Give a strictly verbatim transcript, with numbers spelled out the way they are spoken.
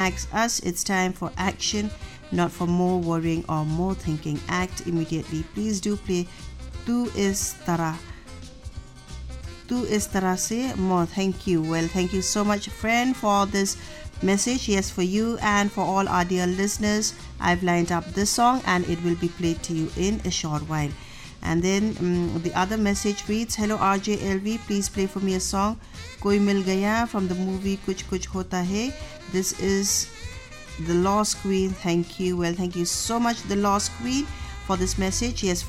asks us, it's time for action, not for more worrying or more thinking. Act immediately. Please do play Tu Is Tara. Tu Is Tara Se More. Thank you. Well, thank you so much, friend, for this message. Yes, for you and for all our dear listeners, I've lined up this song and it will be played to you in a short while. And then um, the other message reads, hello R J L V, please play for me a song Koi Mil Gaya from the movie Kuch Kuch Hota Hai. This is The Lost Queen. Thank you. Well, thank you so much, The Lost Queen, for this message. Yes,